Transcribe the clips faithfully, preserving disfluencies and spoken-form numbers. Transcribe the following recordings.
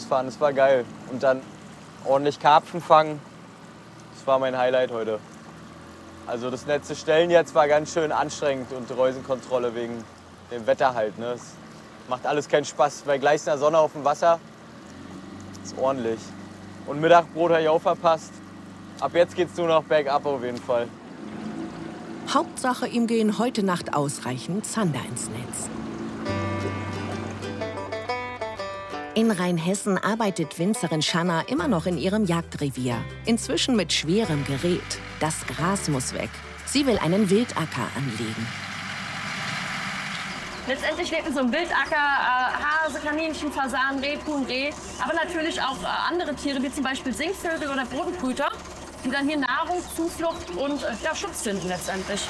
rausfahren, das war geil. Und dann ordentlich Karpfen fangen, das war mein Highlight heute. Also das Netze stellen jetzt war ganz schön anstrengend und Reusenkontrolle wegen dem Wetter halt. Ne? Das macht alles keinen Spaß, bei gleichender Sonne auf dem Wasser ist ordentlich. Und Mittagbrot habe ich auch verpasst. Ab jetzt geht's nur noch bergab auf jeden Fall. Hauptsache, ihm gehen heute Nacht ausreichend Zander ins Netz. In Rheinhessen arbeitet Winzerin Schanna immer noch in ihrem Jagdrevier. Inzwischen mit schwerem Gerät. Das Gras muss weg. Sie will einen Wildacker anlegen. Letztendlich lebt in so einem Wildacker äh, Hase, Kaninchen, Fasan, Reh, Huhn, Reh, aber natürlich auch äh, andere Tiere, wie zum Beispiel Singvögel oder Bodenbrüter, die dann hier Nahrung, Zuflucht und äh, ja, Schutz finden letztendlich.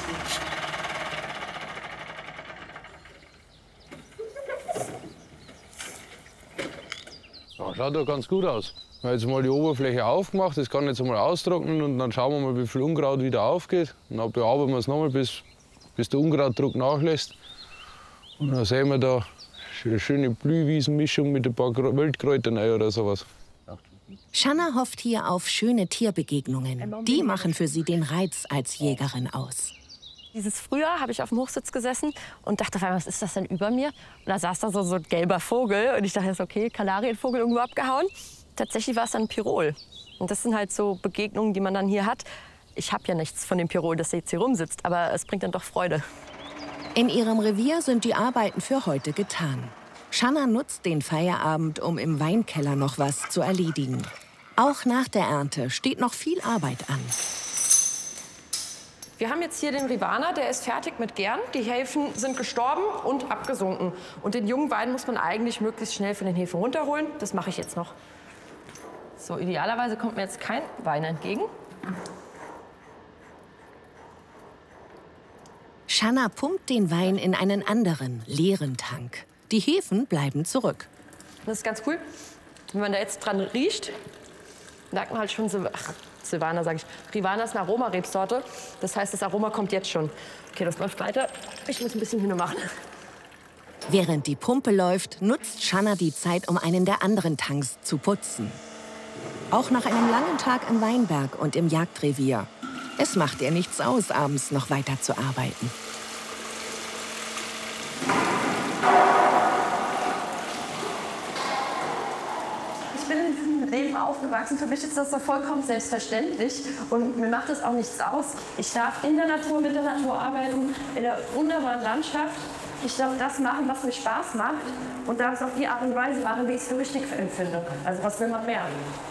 Ja, schaut doch ganz gut aus. Wir haben jetzt mal die Oberfläche aufgemacht, das kann jetzt mal austrocknen und dann schauen wir mal, wie viel Unkraut wieder aufgeht. Und dann bearbeiten wir es nochmal, bis, bis der Unkrautdruck nachlässt. Und dann sehen wir da eine schöne Blühwiesenmischung mit ein paar Wildkräutern oder sowas. Schanna hofft hier auf schöne Tierbegegnungen. Die machen für sie den Reiz als Jägerin aus. Dieses Frühjahr habe ich auf dem Hochsitz gesessen und dachte, was ist das denn über mir? Und da saß da so, so ein gelber Vogel und ich dachte, okay, Kanarienvogel irgendwo abgehauen. Tatsächlich war es dann ein Pirol. Und das sind halt so Begegnungen, die man dann hier hat. Ich habe ja nichts von dem Pirol, das jetzt hier rumsitzt, aber es bringt dann doch Freude. In ihrem Revier sind die Arbeiten für heute getan. Schanna nutzt den Feierabend, um im Weinkeller noch was zu erledigen. Auch nach der Ernte steht noch viel Arbeit an. Wir haben jetzt hier den Rivaner, der ist fertig mit Gären. Die Hefen sind gestorben und abgesunken. Und den jungen Wein muss man eigentlich möglichst schnell von den Hefen runterholen. Das mache ich jetzt noch. So, idealerweise kommt mir jetzt kein Wein entgegen. Schanna pumpt den Wein in einen anderen, leeren Tank. Die Hefen bleiben zurück. Das ist ganz cool. Wenn man da jetzt dran riecht, merkt man halt schon, ach, Silvaner sage ich, Rivaner ist eine Aromarebsorte. Das heißt, das Aroma kommt jetzt schon. Okay, das läuft weiter. Ich muss ein bisschen hin machen. Während die Pumpe läuft, nutzt Schanna die Zeit, um einen der anderen Tanks zu putzen. Auch nach einem langen Tag im Weinberg und im Jagdrevier. Es macht ihr nichts aus, abends noch weiter zu arbeiten. Ich bin in diesem Leben aufgewachsen. Für mich ist das so vollkommen selbstverständlich. Und mir macht es auch nichts aus. Ich darf in der Natur, mit der Natur arbeiten, in der wunderbaren Landschaft. Ich darf das machen, was mir Spaß macht. Und darf es auf die Art und Weise machen, wie ich es für richtig empfinde. Also was will man mehr?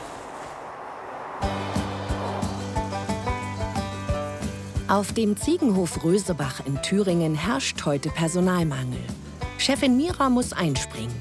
Auf dem Ziegenhof Rösebach in Thüringen herrscht heute Personalmangel. Chefin Mira muss einspringen.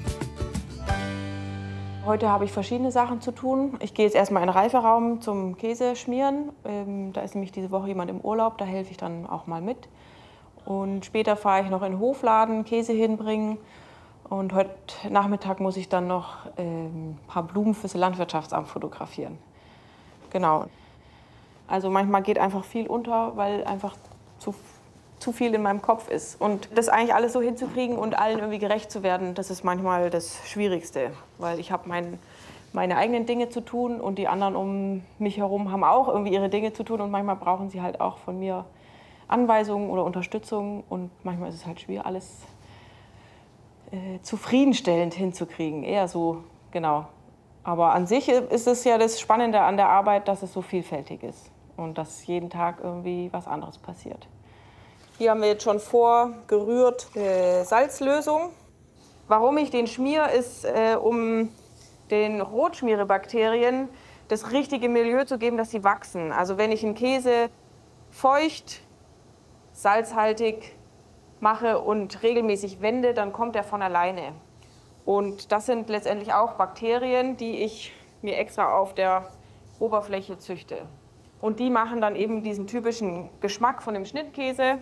Heute habe ich verschiedene Sachen zu tun. Ich gehe jetzt erstmal in den Reiferaum zum Käse schmieren. Ähm, da ist nämlich diese Woche jemand im Urlaub, da helfe ich dann auch mal mit. Und später fahre ich noch in den Hofladen, Käse hinbringen. Und heute Nachmittag muss ich dann noch ähm, ein paar Blumen fürs Landwirtschaftsamt fotografieren. Genau. Also manchmal geht einfach viel unter, weil einfach zu, zu viel in meinem Kopf ist. Und das eigentlich alles so hinzukriegen und allen irgendwie gerecht zu werden, das ist manchmal das Schwierigste. Weil ich habe mein, meine eigenen Dinge zu tun und die anderen um mich herum haben auch irgendwie ihre Dinge zu tun. Und manchmal brauchen sie halt auch von mir Anweisungen oder Unterstützung. Und manchmal ist es halt schwer, alles äh, zufriedenstellend hinzukriegen. Eher so, genau. Aber an sich ist es ja das Spannende an der Arbeit, dass es so vielfältig ist. Und dass jeden Tag irgendwie was anderes passiert. Hier haben wir jetzt schon vorgerührt äh, Salzlösung. Warum ich den schmiere, ist, äh, um den Rotschmierebakterien das richtige Milieu zu geben, dass sie wachsen. Also wenn ich einen Käse feucht, salzhaltig mache und regelmäßig wende, dann kommt er von alleine. Und das sind letztendlich auch Bakterien, die ich mir extra auf der Oberfläche züchte. Und die machen dann eben diesen typischen Geschmack von dem Schnittkäse.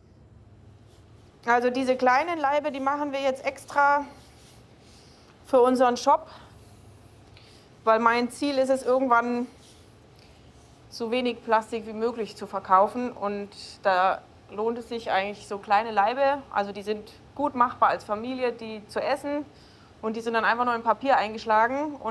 Also diese kleinen Laibe, die machen wir jetzt extra für unseren Shop, weil mein Ziel ist es, irgendwann so wenig Plastik wie möglich zu verkaufen. Und da lohnt es sich eigentlich so kleine Laibe, also die sind gut machbar als Familie, die zu essen. Und die sind dann einfach nur in Papier eingeschlagen. Und